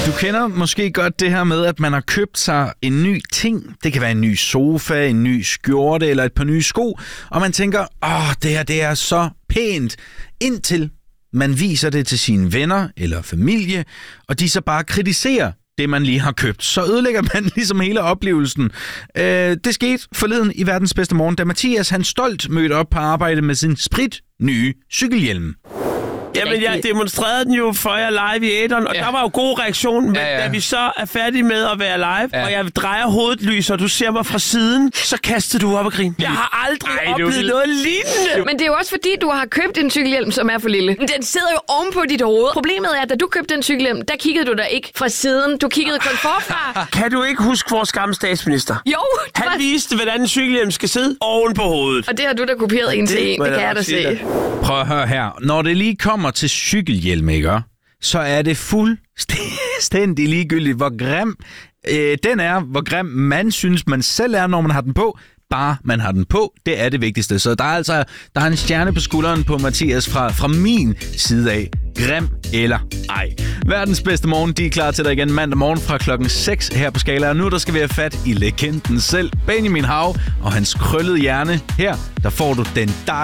Du kender måske godt det her med, at man har købt sig en ny ting. Det kan være en ny sofa, en ny skjorte eller et par nye sko. Og man tænker, det her det er så pænt. Indtil man viser det til sine venner eller familie, og de så bare kritiserer det, man lige har købt. Så ødelægger man ligesom hele oplevelsen. Det skete forleden i Verdens Bedste Morgen, da Mathias han stolt mødte op på arbejde med sin nye cykelhjelm. Jamen, jeg demonstrerede den jo for jer live i æteren, og der var jo god reaktion. Men da vi så er færdige med at være live, og jeg drejer hovedet lys, og du ser mig fra siden, så kastede du op og grin. Jeg har aldrig oplevet noget lignende. Men det er jo også fordi, du har købt en cykelhjelm, som er for lille. Den sidder jo oven på dit hoved. Problemet er, at da du købte den cykelhjelm, der kiggede du der ikke fra siden. Du kiggede kun forfra. Kan du ikke huske vores gamle statsminister? Jo. Han viste, hvordan en cykelhjelm skal sidde oven på hovedet. Og det har du da kopieret en til en. Det kan jeg da se. Prøv at høre her. Når det lige kommer til cykelhjelm, ikke? Så er det fuldstændig ligegyldigt, hvor grim den er, hvor grim man synes, man selv er, når man har den på. Bare man har den på, det er det vigtigste. Så der er en stjerne på skulderen på Mathias fra min side af. Grim eller ej. Verdens Bedste Morgen, de er klar til dig igen mandag morgen fra klokken 6 her på Skala. Og nu der skal vi have fat i legenden selv, Benjamin Hav og hans krøllede hjerne. Her, der får du den